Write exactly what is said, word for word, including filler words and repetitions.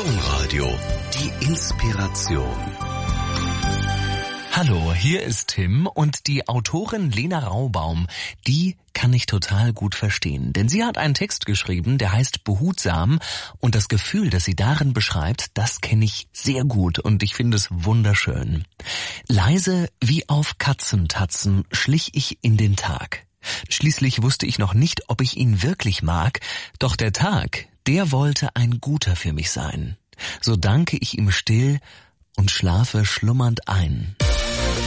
Domradio, die Inspiration. Hallo, hier ist Tim und die Autorin Lena Raubaum, die kann ich total gut verstehen. Denn sie hat einen Text geschrieben, der heißt Behutsam und das Gefühl, das sie darin beschreibt, das kenne ich sehr gut und ich finde es wunderschön. Leise wie auf Katzentatzen schlich ich in den Tag. Schließlich wusste ich noch nicht, ob ich ihn wirklich mag, doch der Tag, der wollte ein guter für mich sein. So danke ich ihm still und schlafe schlummernd ein.